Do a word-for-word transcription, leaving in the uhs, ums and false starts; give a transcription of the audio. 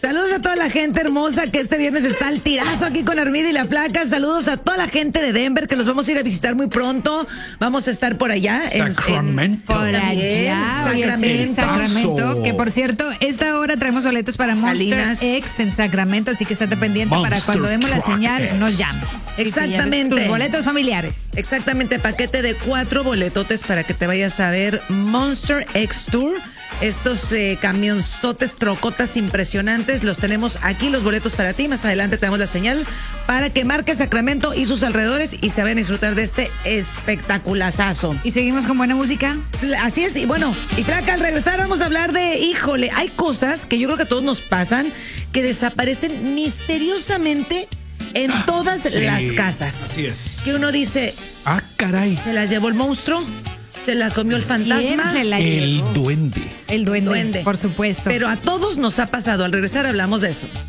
Saludos a toda la gente hermosa que este viernes está al tirazo aquí con Armida y la Flaca. Saludos a toda la gente de Denver que los vamos a ir a visitar muy pronto. Vamos a estar por allá. Sacramento. En, por allá. Sacramento. Sí, Sacramento. Que por cierto, esta hora traemos boletos para Monster Salinas. X en Sacramento, así que estate pendiente Monster para cuando demos la Truck señal, X. nos llames. Exactamente. Tus boletos familiares. Exactamente, paquete de cuatro boletotes para que te vayas a ver Monster X Tour. Estos eh, camionzotes, trocotas impresionantes, los tenemos aquí, los boletos para ti. Más adelante tenemos la señal para que marques Sacramento y sus alrededores y se vayan a disfrutar de este espectaculazazo. Y seguimos con buena música. Así es, y bueno, y Flaca, al regresar vamos a hablar de, híjole, hay cosas que yo creo que a todos nos pasan que desaparecen misteriosamente en todas Sí, las casas. Así es. Que uno dice, Ah, caray. ¿se las llevó el monstruo? ¿Se la comió el fantasma? ¿Quién se la El llevó? duende. El duende, Duende. por supuesto. Pero a todos nos ha pasado. Al regresar hablamos de eso.